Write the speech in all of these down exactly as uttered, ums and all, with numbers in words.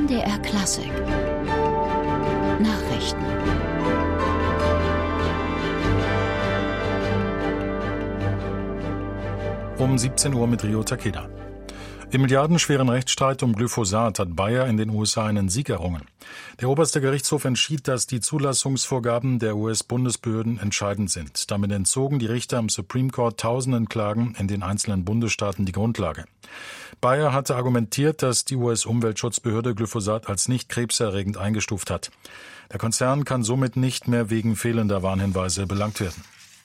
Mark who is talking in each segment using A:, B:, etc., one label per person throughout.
A: M D R Klassik Nachrichten.
B: Um siebzehn Uhr mit Rio Takeda. Im milliardenschweren Rechtsstreit um Glyphosat hat Bayer in den U S A einen Sieg errungen. Der oberste Gerichtshof entschied, dass die Zulassungsvorgaben der U S-Bundesbehörden entscheidend sind. Damit entzogen die Richter am Supreme Court tausenden Klagen in den einzelnen Bundesstaaten die Grundlage. Bayer hatte argumentiert, dass die U S-Umweltschutzbehörde Glyphosat als nicht krebserregend eingestuft hat. Der Konzern kann somit nicht mehr wegen fehlender Warnhinweise belangt werden.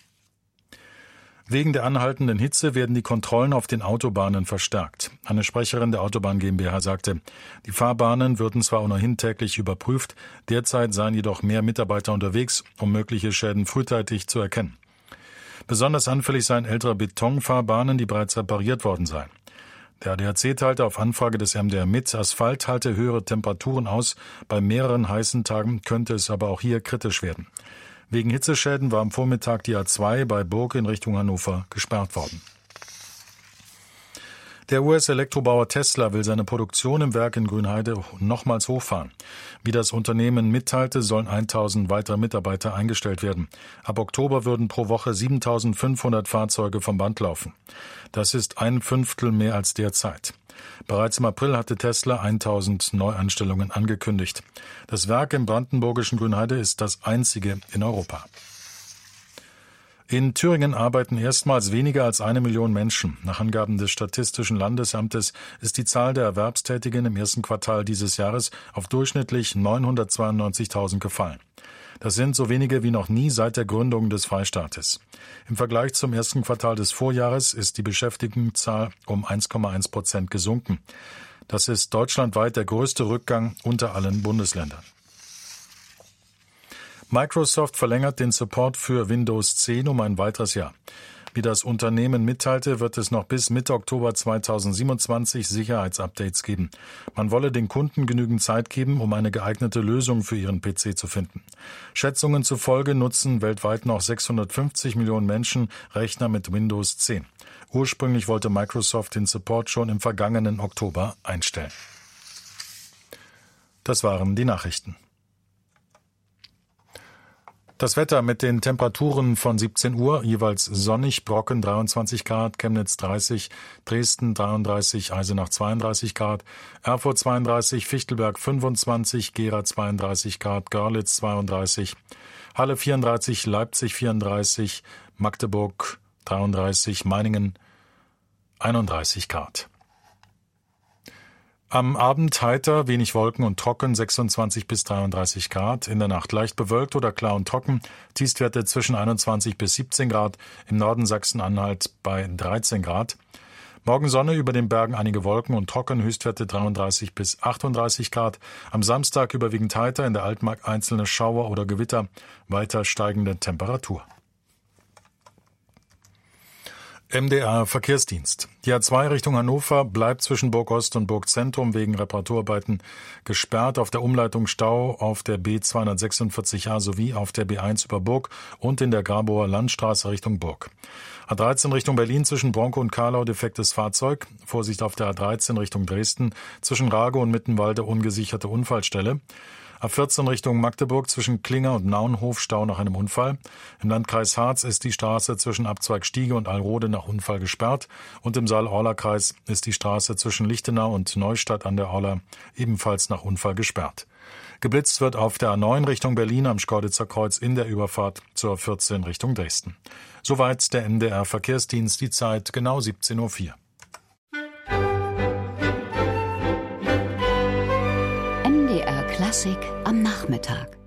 B: Wegen der anhaltenden Hitze werden die Kontrollen auf den Autobahnen verstärkt. Eine Sprecherin der Autobahn GmbH sagte, die Fahrbahnen würden zwar ohnehin täglich überprüft, derzeit seien jedoch mehr Mitarbeiter unterwegs, um mögliche Schäden frühzeitig zu erkennen. Besonders anfällig seien ältere Betonfahrbahnen, die bereits repariert worden seien. Der A D A C teilte auf Anfrage des M D R mit, Asphalt halte höhere Temperaturen aus, bei mehreren heißen Tagen könnte es aber auch hier kritisch werden. Wegen Hitzeschäden war am Vormittag die A zwei bei Burg in Richtung Hannover gesperrt worden. Der U S-Elektrobauer Tesla will seine Produktion im Werk in Grünheide nochmals hochfahren. Wie das Unternehmen mitteilte, sollen tausend weitere Mitarbeiter eingestellt werden. Ab Oktober würden pro Woche siebentausendfünfhundert Fahrzeuge vom Band laufen. Das ist ein Fünftel mehr als derzeit. Bereits im April hatte Tesla tausend Neuanstellungen angekündigt. Das Werk im brandenburgischen Grünheide ist das einzige in Europa. In Thüringen arbeiten erstmals weniger als eine Million Menschen. Nach Angaben des Statistischen Landesamtes ist die Zahl der Erwerbstätigen im ersten Quartal dieses Jahres auf durchschnittlich neunhundertzweiundneunzigtausend gefallen. Das sind so wenige wie noch nie seit der Gründung des Freistaates. Im Vergleich zum ersten Quartal des Vorjahres ist die Beschäftigtenzahl um eins Komma eins Prozent gesunken. Das ist deutschlandweit der größte Rückgang unter allen Bundesländern. Microsoft verlängert den Support für Windows zehn um ein weiteres Jahr. Wie das Unternehmen mitteilte, wird es noch bis Mitte Oktober zweitausendsiebenundzwanzig Sicherheitsupdates geben. Man wolle den Kunden genügend Zeit geben, um eine geeignete Lösung für ihren P C zu finden. Schätzungen zufolge nutzen weltweit noch sechshundertfünfzig Millionen Menschen Rechner mit Windows zehn. Ursprünglich wollte Microsoft den Support schon im vergangenen Oktober einstellen. Das waren die Nachrichten. Das Wetter mit den Temperaturen von siebzehn Uhr, jeweils sonnig, Brocken dreiundzwanzig Grad, Chemnitz dreißig, Dresden dreiunddreißig, Eisenach zweiunddreißig Grad, Erfurt zweiunddreißig, Fichtelberg fünfundzwanzig, Gera zweiunddreißig Grad, Görlitz zweiunddreißig, Halle vierunddreißig, Leipzig vierunddreißig, Magdeburg dreiunddreißig, Meiningen einunddreißig Grad. Am Abend heiter, wenig Wolken und trocken, sechsundzwanzig bis dreiunddreißig Grad. In der Nacht leicht bewölkt oder klar und trocken. Tiefstwerte zwischen einundzwanzig bis siebzehn Grad. Im Norden Sachsen-Anhalt bei dreizehn Grad. Morgen Sonne, über den Bergen einige Wolken und trocken. Höchstwerte dreiunddreißig bis achtunddreißig Grad. Am Samstag überwiegend heiter, in der Altmark einzelne Schauer oder Gewitter. Weiter steigende Temperatur. M D R Verkehrsdienst. Die A zwei Richtung Hannover bleibt zwischen Burg Ost und Burg Zentrum wegen Reparaturarbeiten gesperrt. Auf der Umleitung Stau auf der B zweihundertsechsundvierzig A sowie auf der B eins über Burg und in der Grabower Landstraße Richtung Burg. A dreizehn Richtung Berlin zwischen Bronco und Karlau defektes Fahrzeug. Vorsicht auf der A dreizehn Richtung Dresden zwischen Rage und Mittenwalde ungesicherte Unfallstelle. A vierzehn Richtung Magdeburg zwischen Klinger und Naunhof Stau nach einem Unfall. Im Landkreis Harz ist die Straße zwischen Abzweig Stiege und Alrode nach Unfall gesperrt. Und im Saal-Orla-Kreis ist die Straße zwischen Lichtenau und Neustadt an der Orla ebenfalls nach Unfall gesperrt. Geblitzt wird auf der A neun Richtung Berlin am Schkeuditzer Kreuz in der Überfahrt zur A vierzehn Richtung Dresden. Soweit der M D R Verkehrsdienst, die Zeit genau siebzehn Uhr vier.
A: M D R Klassik am Nachmittag.